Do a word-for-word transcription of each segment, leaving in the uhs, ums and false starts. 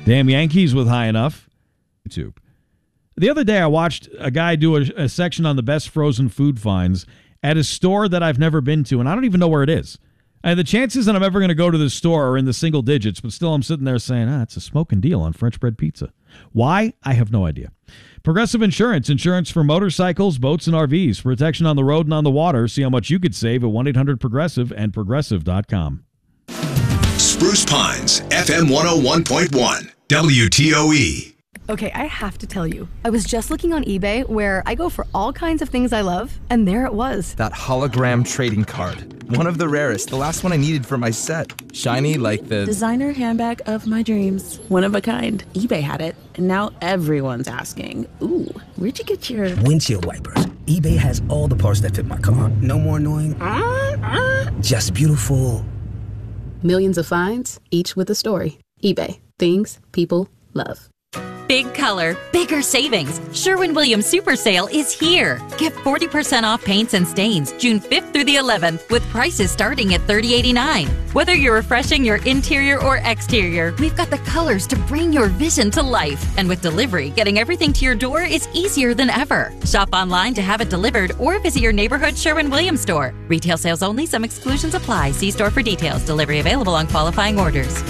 Damn Yankees with High Enough. YouTube. The other day I watched a guy do a, a section on the best frozen food finds at a store that I've never been to, and I don't even know where it is. And the chances that I'm ever going to go to this store are in the single digits, but still I'm sitting there saying, ah, it's a smoking deal on French bread pizza. Why? I have no idea. Progressive Insurance. Insurance for motorcycles, boats, and R Vs. Protection on the road and on the water. See how much you could save at one eight hundred progressive and progressive dot com. Spruce Pines, F M one oh one point one, W T O E. Okay, I have to tell you, I was just looking on eBay where I go for all kinds of things I love, and there it was. That hologram trading card. One of the rarest, the last one I needed for my set. Shiny like the... designer handbag of my dreams. One of a kind. eBay had it, and now everyone's asking, ooh, where'd you get your... windshield wipers. eBay has all the parts that fit my car. No more annoying. Uh, uh. Just beautiful. Millions of finds, each with a story. eBay. Things people love. Big color, bigger savings. Sherwin-Williams Super Sale is here. Get forty percent off paints and stains June fifth through the eleventh with prices starting at thirty eighty-nine. Whether you're refreshing your interior or exterior, we've got the colors to bring your vision to life. And with delivery, getting everything to your door is easier than ever. Shop online to have it delivered or visit your neighborhood Sherwin-Williams store. Retail sales only. Some exclusions apply. See store for details. Delivery available on qualifying orders.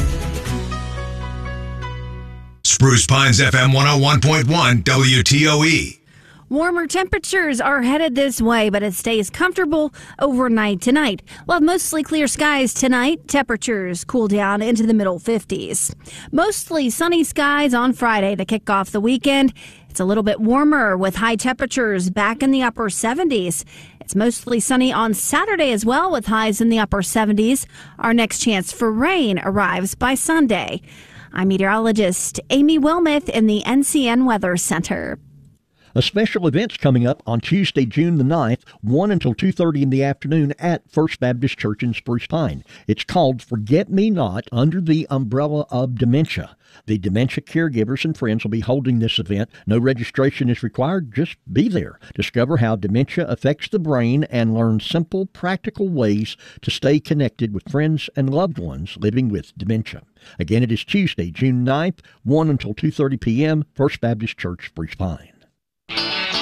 Spruce Pines, F M one oh one point one, W T O E. Warmer temperatures are headed this way, but it stays comfortable overnight tonight. We'll have mostly clear skies tonight. Temperatures cool down into the middle fifties. Mostly sunny skies on Friday to kick off the weekend. It's a little bit warmer with high temperatures back in the upper seventies. It's mostly sunny on Saturday as well with highs in the upper seventies. Our next chance for rain arrives by Sunday. I'm meteorologist Amy Wilmoth in the N C N Weather Center. A special event's coming up on Tuesday, June the ninth, one until two thirty in the afternoon at First Baptist Church in Spruce Pine. It's called Forget Me Not under the umbrella of dementia. The dementia caregivers and friends will be holding this event. No registration is required. Just be there. Discover how dementia affects the brain and learn simple, practical ways to stay connected with friends and loved ones living with dementia. Again, it is Tuesday, June ninth, one until two thirty p.m., First Baptist Church, Spruce Pine.